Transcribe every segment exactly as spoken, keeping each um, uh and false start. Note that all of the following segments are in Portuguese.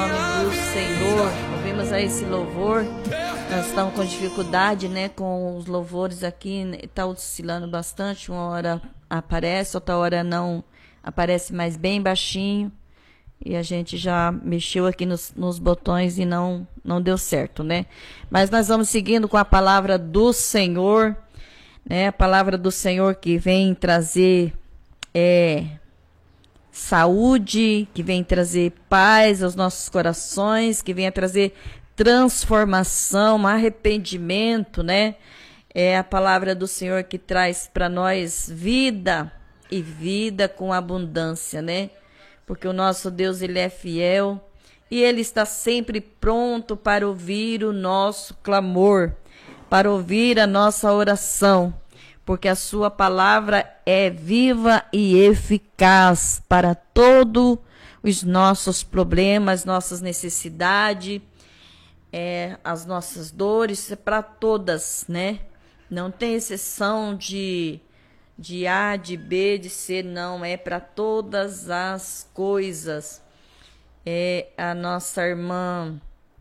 nome do Senhor. Ouvimos aí esse louvor. Nós estamos com dificuldade, né, com os louvores aqui. Está oscilando bastante. Uma hora aparece, outra hora não aparece, mais bem baixinho. E a gente já mexeu aqui nos, nos botões e não, não deu certo, né? Mas nós vamos seguindo com a palavra do Senhor, né? A palavra do Senhor que vem trazer é, saúde, que vem trazer paz aos nossos corações, que vem trazer transformação, arrependimento, né? É a palavra do Senhor que traz para nós vida e vida com abundância, né? Porque o nosso Deus, ele é fiel e ele está sempre pronto para ouvir o nosso clamor, para ouvir a nossa oração, porque a sua palavra é viva e eficaz para todos os nossos problemas, nossas necessidades, é, as nossas dores, para todas, né? Não tem exceção de... de A, de B, de C, não, é para todas as coisas. É a nossa irmã,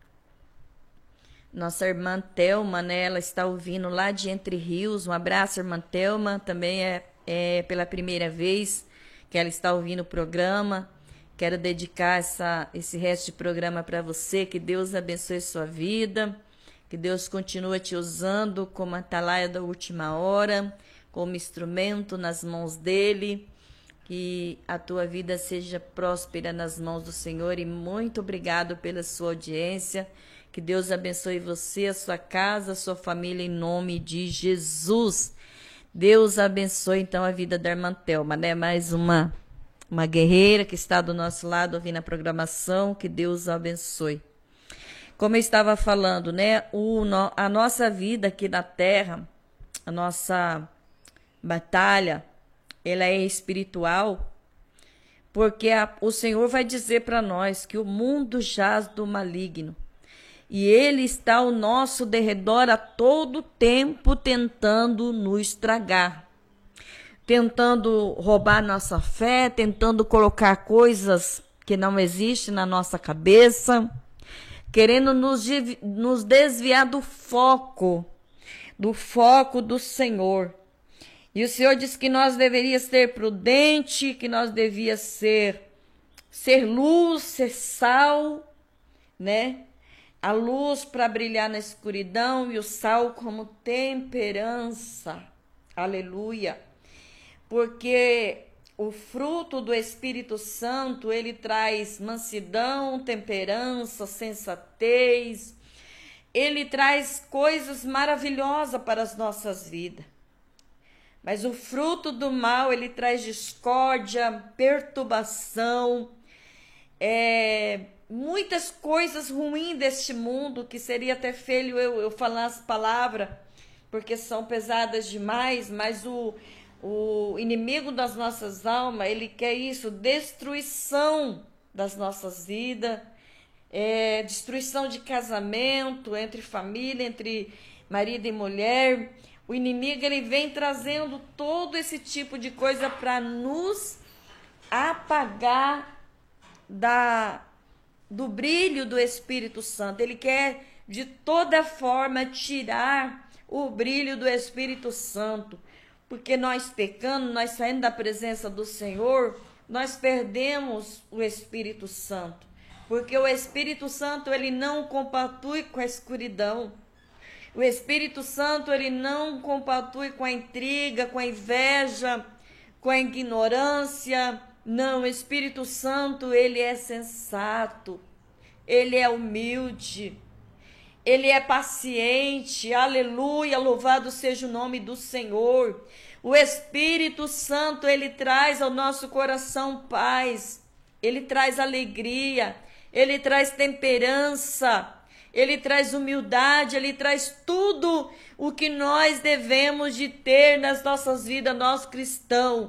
nossa irmã Thelma, né, ela está ouvindo lá de Entre Rios, um abraço, irmã Thelma, também é, é pela primeira vez que ela está ouvindo o programa. Quero dedicar essa, esse resto de programa para você, que Deus abençoe sua vida, que Deus continue te usando como atalaia da última hora, como instrumento nas mãos dele, que a tua vida seja próspera nas mãos do Senhor, e muito obrigado pela sua audiência, que Deus abençoe você, a sua casa, a sua família, em nome de Jesus. Deus abençoe então a vida da irmã Thelma, né? Mais uma, uma guerreira que está do nosso lado ouvindo a programação, que Deus abençoe. Como eu estava falando, né? O, a nossa vida aqui na terra, a nossa batalha, ela é espiritual, porque a, o Senhor vai dizer para nós que o mundo jaz do maligno e ele está ao nosso derredor a todo tempo tentando nos estragar, tentando roubar nossa fé, tentando colocar coisas que não existem na nossa cabeça, querendo nos, nos desviar do foco, do foco do Senhor. E o Senhor disse que nós deveríamos ser prudente, que nós devíamos ser, ser luz, ser sal, né? A luz para brilhar na escuridão e o sal como temperança. Aleluia. Porque o fruto do Espírito Santo, ele traz mansidão, temperança, sensatez. Ele traz coisas maravilhosas para as nossas vidas. Mas o fruto do mal, ele traz discórdia, perturbação, é, muitas coisas ruins deste mundo, que seria até feio eu, eu falar as palavras, porque são pesadas demais, mas o, o inimigo das nossas almas, ele quer isso, destruição das nossas vidas, é, destruição de casamento, entre família, entre marido e mulher. O inimigo, ele vem trazendo todo esse tipo de coisa para nos apagar da, do brilho do Espírito Santo. Ele quer, de toda forma, tirar o brilho do Espírito Santo. Porque nós pecando, nós saindo da presença do Senhor, nós perdemos o Espírito Santo. Porque o Espírito Santo, ele não compatui com a escuridão. O Espírito Santo, ele não compatui com a intriga, com a inveja, com a ignorância. Não, o Espírito Santo, ele é sensato, ele é humilde, ele é paciente. Aleluia, louvado seja o nome do Senhor. O Espírito Santo, ele traz ao nosso coração paz, ele traz alegria, ele traz temperança, ele traz humildade, ele traz tudo o que nós devemos de ter nas nossas vidas, nós cristãos.